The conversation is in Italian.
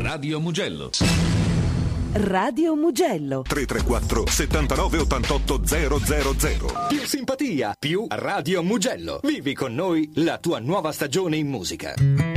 Radio Mugello. Radio Mugello 334 79 88 000. Più simpatia, più Radio Mugello. Vivi con noi la tua nuova stagione in musica.